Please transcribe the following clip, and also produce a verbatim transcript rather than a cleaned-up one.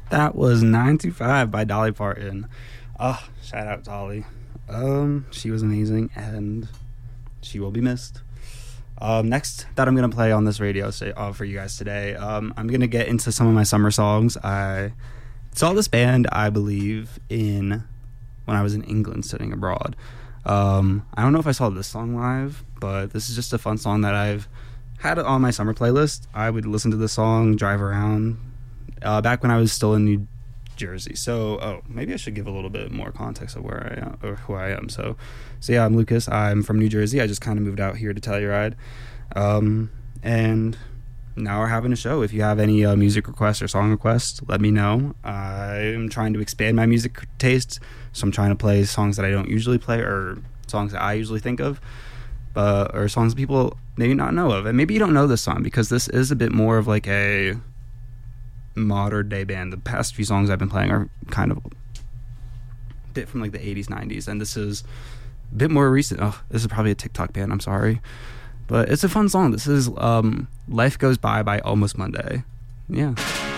That was nine to five by Dolly Parton. Oh, shout out Dolly. Um, she was amazing, and she will be missed. Um, next that I'm going to play on this radio say, uh, for you guys today, um, I'm going to get into some of my summer songs. I saw this band, I believe, in when I was in England studying abroad. Um, I don't know if I saw this song live, but this is just a fun song that I've had on my summer playlist. I would listen to this song, drive around, uh, back when I was still in New Jersey. So, oh, maybe I should give a little bit more context of where I am, or who I am. So, so yeah, I'm Lucas. I'm from New Jersey. I just kind of moved out here to Telluride. Um, and now we're having a show. If you have any uh, music requests or song requests, let me know. I'm trying to expand my music taste, so I'm trying to play songs that I don't usually play, or songs that I usually think of, uh, or songs people maybe not know of. And maybe you don't know this song, because this is a bit more of like a modern day band. The past few songs I've been playing are kind of a bit from like the eighties, nineties, and this is a bit more recent. Oh, this is probably a TikTok band, I'm sorry, but it's a fun song. This is um Life Goes By by Almost Monday. Yeah.